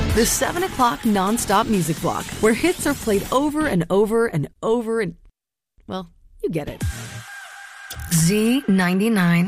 The 7 o'clock nonstop music block, where hits are played over and over and over and, well, you get it. Z99